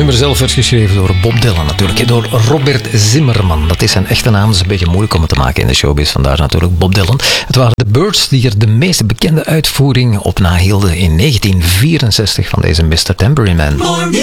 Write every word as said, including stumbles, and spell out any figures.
nummer zelf werd geschreven door Bob Dylan natuurlijk. Door Robert Zimmerman. Dat is zijn echte naam. Dat is een beetje moeilijk om het te maken in de showbiz. Vandaar natuurlijk Bob Dylan. Het waren de Byrds die er de meest bekende uitvoering op nahielden in negentien vierenzestig van deze mister Tambourine Man.